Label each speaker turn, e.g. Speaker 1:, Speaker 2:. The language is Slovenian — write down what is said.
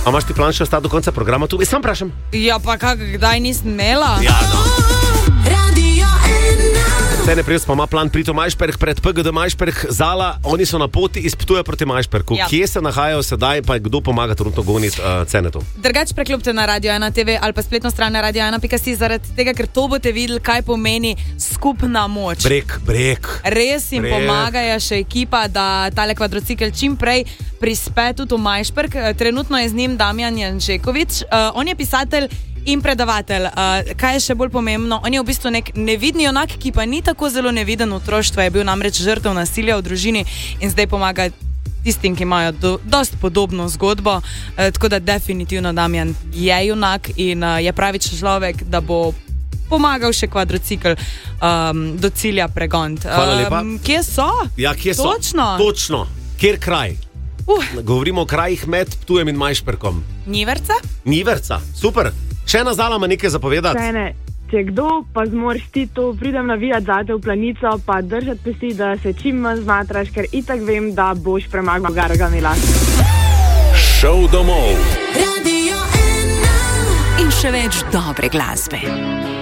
Speaker 1: A imaš ti plan še ostati do konca programa tu? Sam vprašam.
Speaker 2: Ja, pa kdaj nisem imela?
Speaker 1: Ja, no. Cene prijus pa ima plan priti v Majšperk pred PGD Majšperk Zala, oni so na poti iz Ptuja proti Majšperku.
Speaker 2: Ja.
Speaker 1: Kje se nahajajo sedaj, pa kdo pomaga trenutno goniti cene tu?
Speaker 2: Drugač preklopite na Radio 1 TV ali pa spletno stran na radio1.si zaradi tega, ker to boste videli, kaj pomeni skupna moč.
Speaker 1: Brek.
Speaker 2: Res jim pomagajo še ekipa, da tale kvadrocikel čim prej prispe tudi v Majšperk. Trenutno je z njim Damjan Janžekovič. On je pisatelj in predavatelj. Kaj je še bolj pomembno? On je v bistvu nek nevidni junak, ki pa ni tako zelo neviden v otroštvu, je bil namreč žrtev nasilja v družini in zdaj pomaga tistim, ki imajo dosti podobno zgodbo. Tako da definitivno Damjan je junak in je pravi človek, da bo pomagal še kvadrocikl do cilja pregoniti.
Speaker 1: Hvala lepa.
Speaker 2: Kje so?
Speaker 1: Ja, kje so? Točno. Kjer kraj? Govorimo o krajih med Ptujem in Majšperkom. Niverca, super. Še ena Zala ima nekaj zapovedati?
Speaker 3: Še ne. Če kdo pa zmoriš ti to, pridem navijati zate v Planico, pa držati pesti, da se čim manj zmatraš, ker itak vem, da boš premagal Gargamela.
Speaker 4: Šov domov.
Speaker 5: Radio 1 in še več dobre glasbe.